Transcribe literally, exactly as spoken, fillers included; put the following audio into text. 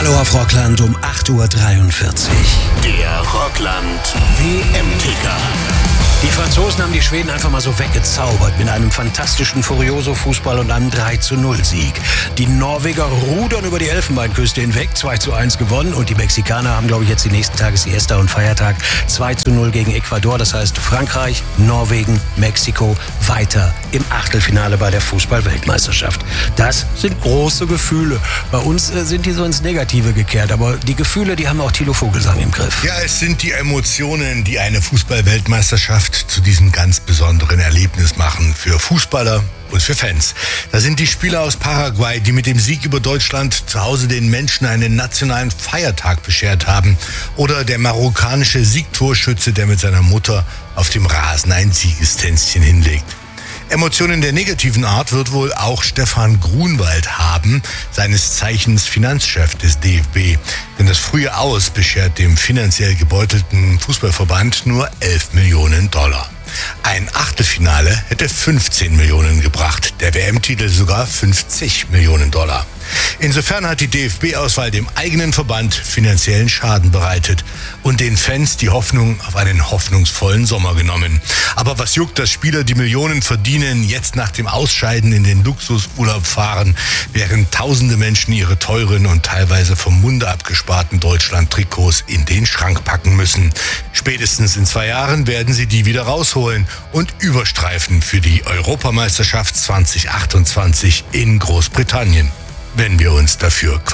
Hallo auf Rockland um acht Uhr dreiundvierzig. Der Rockland W M-Ticker. Die Franzosen haben die Schweden einfach mal so weggezaubert mit einem fantastischen Furioso-Fußball und einem drei zu null Sieg. Die Norweger rudern über die Elfenbeinküste hinweg, zwei zu eins gewonnen. Und die Mexikaner haben, glaube ich, jetzt die nächsten Tage Siesta und Feiertag, zwei zu null gegen Ecuador. Das heißt Frankreich, Norwegen, Mexiko weiter im Achtelfinale bei der Fußball-Weltmeisterschaft. Das sind große Gefühle. Bei uns äh, sind die so ins Negative gekehrt. Aber die Gefühle, die haben auch Thilo Vogelsang im Griff. Ja, es sind die Emotionen, die eine Fußball-Weltmeisterschaft zu diesem ganz besonderen Erlebnis machen für Fußballer und für Fans. Da sind die Spieler aus Paraguay, die mit dem Sieg über Deutschland zu Hause den Menschen einen nationalen Feiertag beschert haben. Oder der marokkanische Siegtorschütze, der mit seiner Mutter auf dem Rasen ein Siegestänzchen hinlegt. Emotionen der negativen Art wird wohl auch Stefan Grunwald haben, seines Zeichens Finanzchef des D F B. Denn das frühe Aus beschert dem finanziell gebeutelten Fußballverband nur elf Millionen Dollar. Ein Achtelfinale hätte fünfzehn Millionen gebracht, der W M-Titel sogar fünfzig Millionen Dollar. Insofern hat die D F B-Auswahl dem eigenen Verband finanziellen Schaden bereitet und den Fans die Hoffnung auf einen hoffnungsvollen Sommer genommen. Aber was juckt, dass Spieler, die Millionen verdienen, jetzt nach dem Ausscheiden in den Luxusurlaub fahren, während tausende Menschen ihre teuren und teilweise vom Munde abgesparten Deutschland-Trikots in den Schrank packen müssen. Spätestens in zwei Jahren werden sie die wieder rausholen und überstreifen für die Europameisterschaft zwanzig achtundzwanzig in Großbritannien, wenn wir uns dafür qualifizieren.